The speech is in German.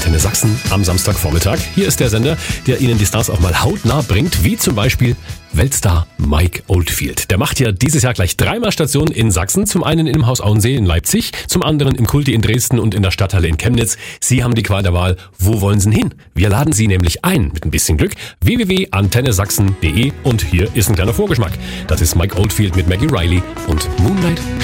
Antenne Sachsen am Samstagvormittag. Hier ist der Sender, der Ihnen die Stars auch mal hautnah bringt, wie zum Beispiel Weltstar Mike Oldfield. Der macht ja dieses Jahr gleich 3-mal Station in Sachsen. Zum einen im Haus Auensee in Leipzig, zum anderen im Kulti in Dresden und in der Stadthalle in Chemnitz. Sie haben die Qual der Wahl. Wo wollen Sie hin? Wir laden Sie nämlich ein, mit ein bisschen Glück, www.antennesachsen.de, und hier ist ein kleiner Vorgeschmack. Das ist Mike Oldfield mit Maggie Riley und Moonlight